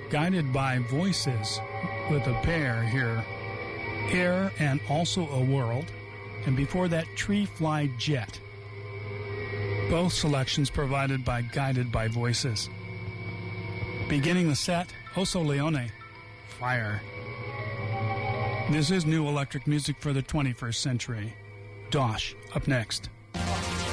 Guided by Voices with a pair here. Air and Also a World. And before that, Tree Fly Jet. Both selections provided by Guided by Voices. Beginning the set, Oso Leone, Fire. This is new electric music for the 21st century. Dosh, up next.